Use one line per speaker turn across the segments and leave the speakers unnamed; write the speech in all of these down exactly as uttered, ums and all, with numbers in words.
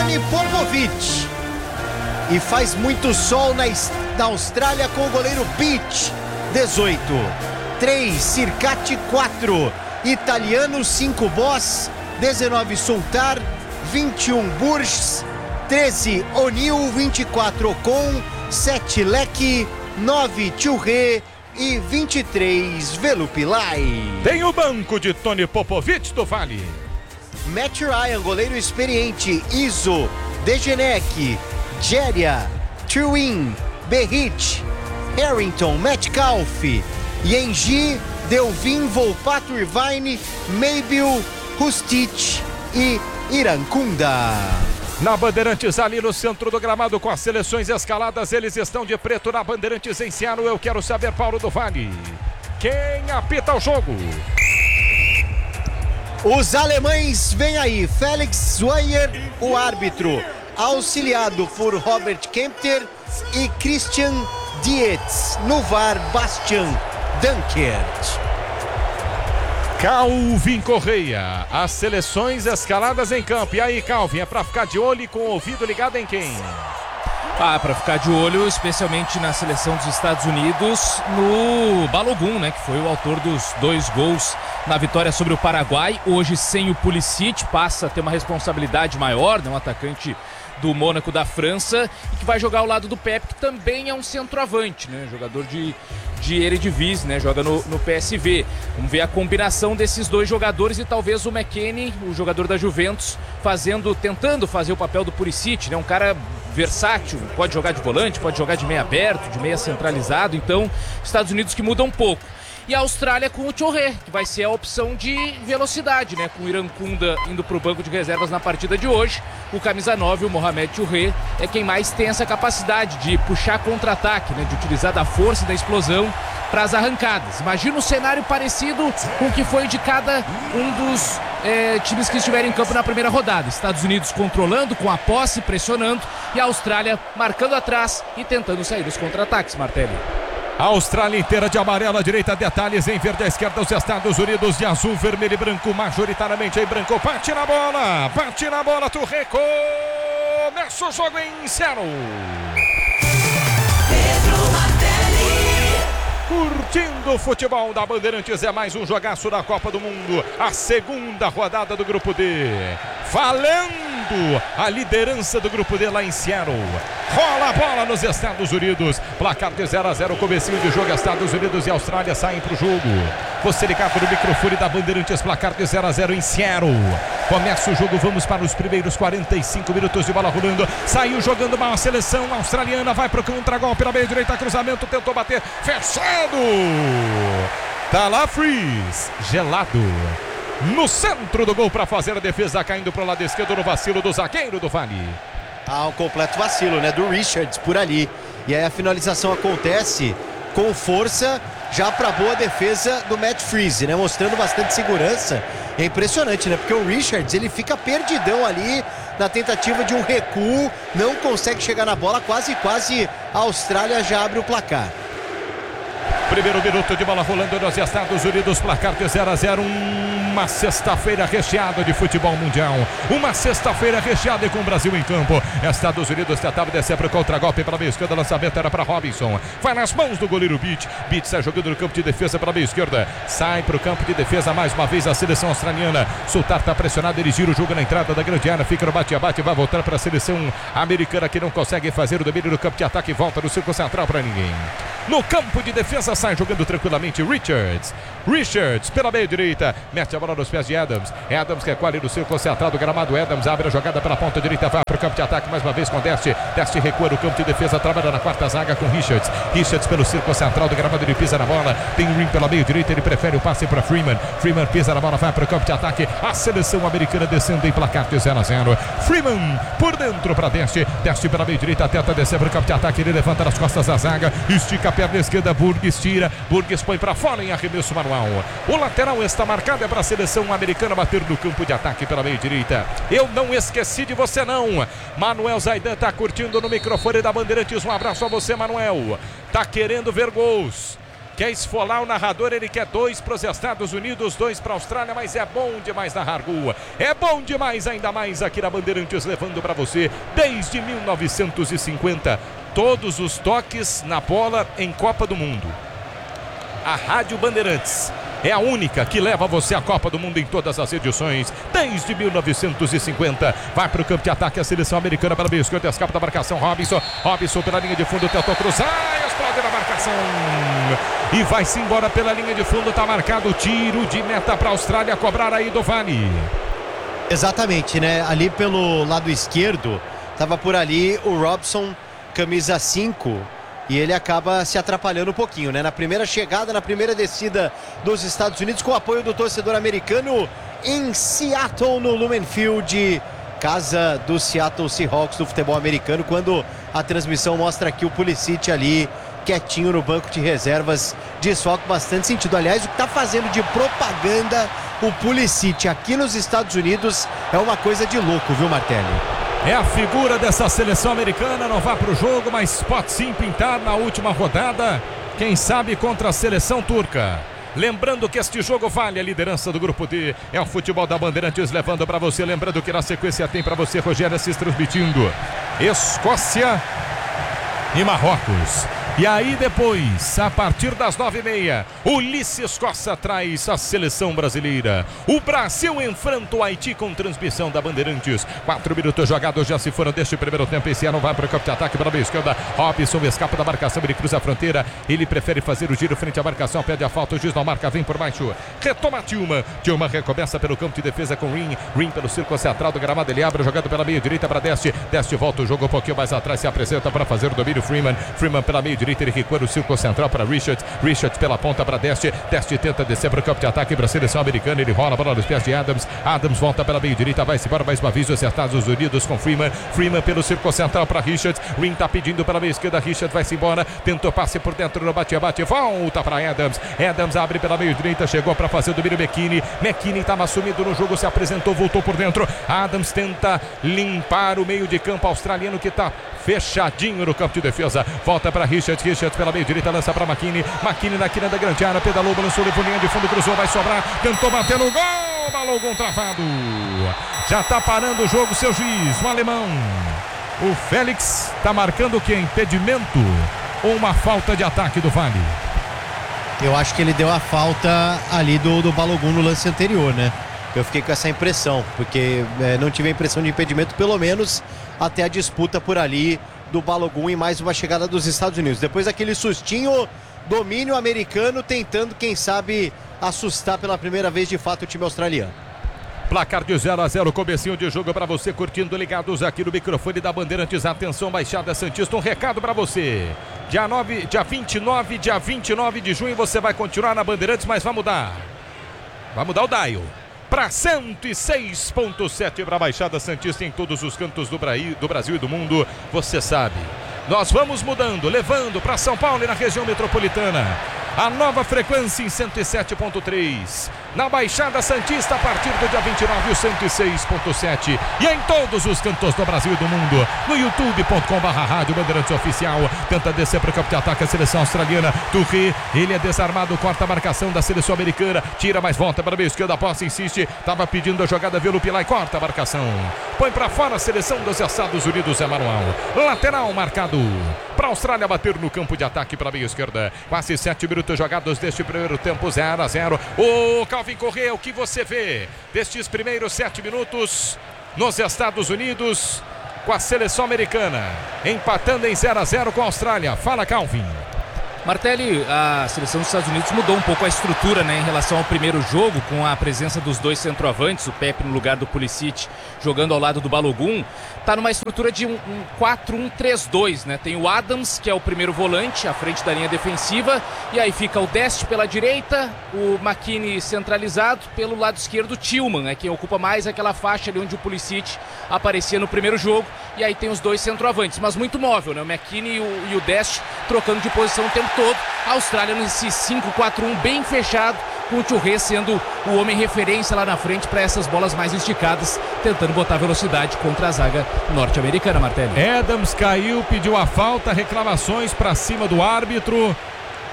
Tony Popovic. E faz muito sol na, na Austrália com o goleiro Beach, dezoito. três, Circati, quatro. Italiano, cinco, Boss. dezenove, Sultar. vinte e um, Burges. treze, O'Neill. vinte e quatro, Ocon. sete, Leque. nove, Touré. E vinte e três, Velupilai.
Tem o banco de Tony Popovic do Vale.
Matt Ryan, goleiro experiente. Iso, Degenec, Jeria, Truin, Berrit, Harrington, Metcalf, Yengi, Delvin, Volpato, Irvine, Maybill, Rustich e Irankunda.
Na Bandeirantes, ali no centro do gramado, com as seleções escaladas, eles estão de preto na Bandeirantes em Seattle. Eu quero saber, Paulo do Vale, quem apita o jogo?
Os alemães vêm aí. Félix Zweyer, o árbitro, auxiliado por Robert Kempter e Christian Dietz. No V A R, Bastian Dankert.
Calvin Correia, as seleções escaladas em campo. E aí, Calvin, é pra ficar de olho e com o ouvido ligado em quem?
Ah, para ficar de olho, especialmente na seleção dos Estados Unidos, no Balogun, né, que foi o autor dos dois gols na vitória sobre o Paraguai. Hoje, sem o Pulisic, passa a ter uma responsabilidade maior, né, um atacante do Mônaco da França, e que vai jogar ao lado do Pepe, que também é um centroavante, né, jogador de, de Eredivisie, né, joga no, no P S V. Vamos ver a combinação desses dois jogadores e talvez o McKennie, o jogador da Juventus, fazendo, tentando fazer o papel do Pulisic, né, um cara versátil, pode jogar de volante, pode jogar de meia aberto, de meia centralizado. Então, Estados Unidos que muda um pouco. E a Austrália com o Touré, que vai ser a opção de velocidade, né? Com o Irankunda indo para o banco de reservas na partida de hoje. O camisa nove, o Mohamed Touré, é quem mais tem essa capacidade de puxar contra-ataque, né? De utilizar da força e da explosão para as arrancadas. Imagina um cenário parecido com o que foi de cada um dos é, times que estiverem em campo na primeira rodada. Estados Unidos controlando com a posse, pressionando, e a Austrália marcando atrás e tentando sair dos contra-ataques, Martelli.
A Austrália inteira de amarelo à direita, detalhes em verde à esquerda, os Estados Unidos de azul, vermelho e branco, majoritariamente em branco. Bate na bola, bate na bola, Touré, começa o jogo em Seattle. Curtindo o futebol da Bandeirantes, é mais um jogaço da Copa do Mundo, a segunda rodada do Grupo D, valendo a liderança do Grupo D lá em Seattle. Rola a bola nos Estados Unidos, placar de zero a zero, comecinho de jogo, Estados Unidos e Austrália saem para o jogo. Você ligado no microfone da Bandeirantes, placar de zero a zero em Seattle. Começa o jogo, vamos para os primeiros quarenta e cinco minutos de bola rolando. Saiu jogando mal a seleção australiana, vai para o contra-golpe na meia direita, cruzamento, tentou bater, fechado. Tá lá Freeze, gelado. No centro do gol para fazer a defesa, caindo para o lado esquerdo no vacilo do zagueiro do Vale.
Ah, um completo vacilo, né, do Richards por ali. E aí a finalização acontece com força, já para boa defesa do Matt Freeze, né, mostrando bastante segurança. É impressionante, né, porque o Richards, ele fica perdidão ali na tentativa de um recuo, não consegue chegar na bola, quase, quase a Austrália já abre o placar.
Primeiro minuto de bola rolando nos Estados Unidos, placar de zero a zero, uma sexta-feira recheada de futebol mundial, uma sexta-feira recheada com o Brasil em campo. Estados Unidos tentava descer para o contra-golpe pela meia esquerda, lançamento era para Robinson, vai nas mãos do goleiro Beach, Beach sai jogando no campo de defesa pela meia esquerda, sai para o campo de defesa mais uma vez a seleção australiana. Sultar está pressionado, ele gira o jogo na entrada da grande área, fica no bate-a-bate, vai voltar para a seleção americana que não consegue fazer o domínio no campo de ataque, volta no círculo central para ninguém. No campo de defesa sai jogando tranquilamente Richards. Richards pela meia direita, mete a bola nos pés de Adams. Adams recolhe no círculo central do gramado. Adams abre a jogada pela ponta direita, vai para o campo de ataque mais uma vez com Deste. Deste recua no campo de defesa, trabalha na quarta zaga com Richards. Richards pelo círculo central do gramado, ele pisa na bola. Tem Rim pela meia direita, ele prefere o passe para Freeman. Freeman pisa na bola, vai para o campo de ataque. A seleção americana descendo em placar de zero a zero. Freeman por dentro para Deste. Deste pela meia direita, tenta descer para o campo de ataque. Ele levanta nas costas da zaga, estica a perna esquerda. Burgess tira, Burgess põe para fora em arremesso manual. O lateral está marcado, é para a seleção americana bater no campo de ataque pela meia direita. Eu não esqueci de você não. Manuel Zaidan está curtindo no microfone da Bandeirantes. Um abraço a você, Manuel. Tá querendo ver gols. quer esfolar o narrador, ele quer dois para os Estados Unidos, dois para a Austrália, mas é bom demais narrar gol. É bom demais, ainda mais aqui na Bandeirantes, levando para você desde mil novecentos e cinquenta todos os toques na bola em Copa do Mundo. A Rádio Bandeirantes é a única que leva você à Copa do Mundo em todas as edições, desde mil novecentos e cinquenta. Vai para o campo de ataque a seleção americana pela meia esquerda, escapa da marcação, Robinson. Robinson pela linha de fundo, tentou cruzar, explode na marcação. E vai-se embora pela linha de fundo, está marcado o tiro de meta para a Austrália cobrar aí do Vale.
Exatamente, né? Ali pelo lado esquerdo, estava por ali o Robson, camisa cinco. E ele acaba se atrapalhando um pouquinho, né? Na primeira chegada, na primeira descida dos Estados Unidos, com o apoio do torcedor americano em Seattle, no Lumen Field, casa do Seattle Seahawks do futebol americano, quando a transmissão mostra aqui o Pulisic ali, quietinho no banco de reservas, desfoca bastante sentido. Aliás, o que está fazendo de propaganda o Pulisic aqui nos Estados Unidos é uma coisa de louco, viu, Martelli?
É a figura dessa seleção americana, não vai para o jogo, mas pode sim pintar na última rodada, quem sabe contra a seleção turca. Lembrando que este jogo vale a liderança do grupo D, é o futebol da Bandeirantes levando para você, lembrando que na sequência tem para você Rogério Assis transmitindo Escócia e Marrocos. E aí depois, a partir das nove e meia, Ulisses Costa traz a seleção brasileira. O Brasil enfrenta o Haiti com transmissão da Bandeirantes. Quatro minutos jogados já se foram deste primeiro tempo. Esse ano vai para o campo de ataque pela meia esquerda. Robinson escapa da marcação, ele cruza a fronteira. Ele prefere fazer o giro frente à marcação, pede a falta, o juiz não marca, vem por baixo. Retoma Tillman. Tillman recomeça pelo campo de defesa com Rim. Rim pelo círculo central do gramado, ele abre, jogado pela meia direita para Deste. Deste volta o jogo um pouquinho mais atrás, se apresenta para fazer o domínio. Freeman. Freeman pela meia direita, ele recua no círculo central para Richards. Richards pela ponta para Deste. Deste tenta descer para o campo de ataque para a seleção americana. Ele rola a bola nos pés de Adams. Adams volta pela meia direita, vai-se embora mais uma vez os Estados Unidos com Freeman. Freeman pelo círculo central para Richards. Ring está pedindo pela meia esquerda. Richards vai-se embora. Tentou passe por dentro no bate-bate. Volta para Adams. Adams abre pela meia direita. Chegou para fazer o domínio McKinney. McKinney estava sumido no jogo. Se apresentou, voltou por dentro. Adams tenta limpar o meio de campo australiano que está fechadinho no campo de defesa. Volta para Richards. Richards pela meia direita, lança para McKinney. McKinney na quina da grande área, pedalou, balançou, levou linha de fundo, cruzou, vai sobrar, tentou bater no gol, Balogun travado. Já está parando o jogo, seu juiz, o alemão. O Félix está marcando o que? Impedimento ou uma falta de ataque do Vale?
Eu acho que ele deu a falta ali do, do Balogun no lance anterior, né? Eu fiquei com essa impressão, porque é, não tive a impressão de impedimento, pelo menos até a disputa por ali do Balogun e mais uma chegada dos Estados Unidos. Depois aquele sustinho, domínio americano tentando, quem sabe, assustar pela primeira vez de fato o time australiano.
Placar de zero a zero, comecinho de jogo para você curtindo, ligados aqui no microfone da Bandeirantes. Atenção, Baixada Santista, um recado para você. Dia, nove, dia vinte e nove, dia vinte e nove de junho você vai continuar na Bandeirantes, mas vai mudar. Vai mudar o dial para cento e seis ponto sete para a Baixada Santista em todos os cantos do Brasil e do mundo. Você sabe, nós vamos mudando, levando para São Paulo e na região metropolitana a nova frequência em cento e sete ponto três. Na Baixada Santista, a partir do dia vinte e nove, o cento e seis ponto sete. E em todos os cantos do Brasil e do mundo, no youtube ponto com barra rádio Bandeirantes Oficial. Tenta descer para o campo de ataque a seleção australiana. Touré, ele é desarmado, corta a marcação da seleção americana. Tira, mais volta para a meia esquerda, a posse insiste. Estava pedindo a jogada, viu o Pilar e corta a marcação. Põe para fora a seleção dos Estados Unidos, é manual. Lateral marcado para a Austrália bater no campo de ataque para a meia esquerda. Quase sete minutos jogados deste primeiro tempo, zero a zero. O Calvin Correa, o que você vê destes primeiros sete minutos nos Estados Unidos com a seleção americana empatando em zero a zero com a Austrália? Fala, Calvin.
Martelli, a seleção dos Estados Unidos mudou um pouco a estrutura, né, em relação ao primeiro jogo, com a presença dos dois centroavantes, o Pepe no lugar do Pulisic, jogando ao lado do Balogun. Tá numa estrutura de um, um quatro um três dois, né? Tem o Adams, que é o primeiro volante, à frente da linha defensiva, e aí fica o Deste pela direita, o McKinney centralizado, pelo lado esquerdo o Tillman, é quem ocupa mais aquela faixa ali onde o Pulisic aparecia no primeiro jogo, e aí tem os dois centroavantes, mas muito móvel, né? O McKinney e o, e o Deste trocando de posição o tempo todo. A Austrália nesse cinco quatro um bem fechado, com o Touré sendo o homem referência lá na frente para essas bolas mais esticadas, tentando botar velocidade contra a zaga norte-americana, Martelli.
Adams caiu, pediu a falta, reclamações para cima do árbitro.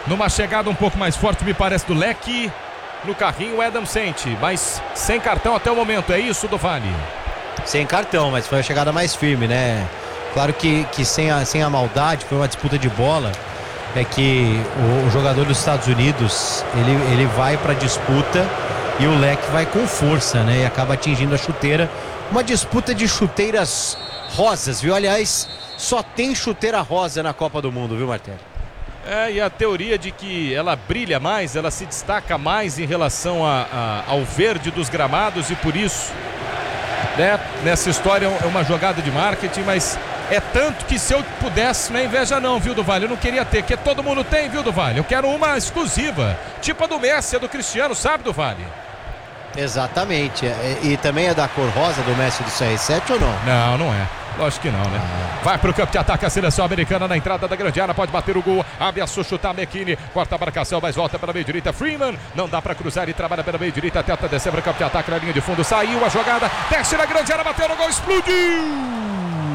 numa chegada um pouco mais forte, me parece, do Leque. No carrinho, o Adam sente, mas sem cartão até o momento, é isso, do Vale?
Sem cartão, mas foi a chegada mais firme, né? Claro que, que sem, a, sem a maldade, foi uma disputa de bola. É que o, o jogador dos Estados Unidos, ele, ele vai pra disputa e o Leque vai com força, né? E acaba atingindo a chuteira. Uma disputa de chuteiras rosas, viu? Aliás, só tem chuteira rosa na Copa do Mundo, viu, Martelo?
É, e a teoria de que ela brilha mais, ela se destaca mais em relação a, a, ao verde dos gramados e por isso, né, nessa história é uma jogada de marketing, mas é tanto que se eu pudesse, não é inveja não, viu, do Vale? Eu não queria ter, porque todo mundo tem, viu, do Vale? Eu quero uma exclusiva, tipo a do Messi, a do Cristiano, sabe, do Vale?
Exatamente, e, e também é da cor rosa do Messi do C R sete ou não?
Não, não é. Lógico que não, né? Ah. Vai pro campo de ataque a seleção americana na entrada da grande área, pode bater o gol, ameaçou chutar McKinney, corta a marcação, mas volta pela meia direita, Freeman, não dá pra cruzar, ele trabalha pela meia direita, tenta descer pro campo de ataque na linha de fundo, saiu a jogada, desce na grande área, bateu no gol, explodiu!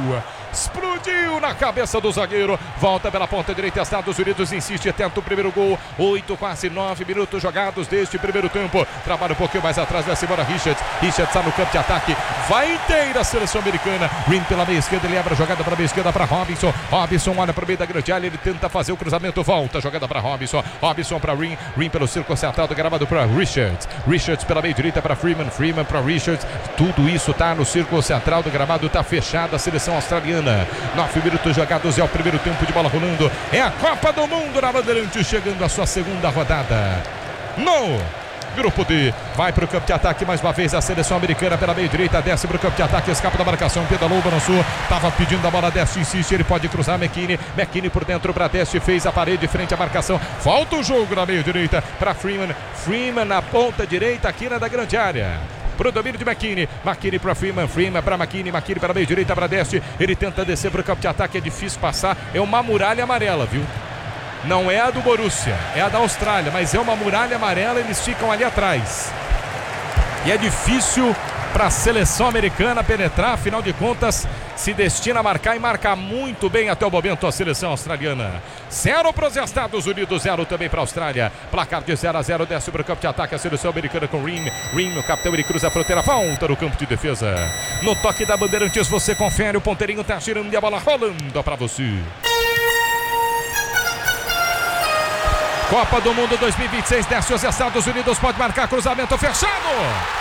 Explodiu na cabeça do zagueiro. Volta pela ponta direita. Estados Unidos insiste, tenta o primeiro gol. Oito, quase nove minutos jogados deste primeiro tempo. Trabalha um pouquinho mais atrás. Vai embora Richards. Richards está no campo de ataque. Vai inteira a seleção americana. Rim pela meia esquerda. Ele abre a jogada para a meia esquerda para Robinson. Robinson olha para o meio da grande área. Ele tenta fazer o cruzamento. Volta a jogada para Robinson. Robinson para Rim. Rim pelo círculo central do gramado para Richards. Richards pela meia direita para Freeman. Freeman para Richards. Tudo isso está no círculo central do gramado. Está fechada a seleção australiana. Nove minutos jogados, é o primeiro tempo de bola rolando. É a Copa do Mundo na Bandeirantes, chegando a sua segunda rodada. No Grupo D, vai para o campo de ataque mais uma vez a seleção americana pela meia direita, desce para o campo de ataque, escapa da marcação, pedalou, balançou, estava pedindo a bola, desce, insiste, ele pode cruzar, McKinney, McKinney por dentro para desce, fez a parede frente à marcação, falta o jogo na meia direita para Freeman, Freeman na ponta direita aqui na da grande área. Pro domínio de McKinney, McKinney para Freeman, Freeman para McKinney, McKinney para meia direita, para desce, ele tenta descer para o campo de ataque, é difícil passar, é uma muralha amarela, viu? Não é a do Borussia, é a da Austrália, mas é uma muralha amarela, eles ficam ali atrás. E é difícil para a seleção americana penetrar, afinal de contas, se destina a marcar e marca muito bem até o momento a seleção australiana. Zero para os Estados Unidos, zero também para a Austrália. Placar de zero a zero, desce para o campo de ataque a seleção americana com Rim. Rim, o capitão, ele cruza a fronteira, volta no campo de defesa. No toque da Bandeirantes, você confere, o ponteirinho tá girando e a bola rolando para você. Copa do Mundo dois mil e vinte e seis, desce os Estados Unidos, pode marcar cruzamento fechado.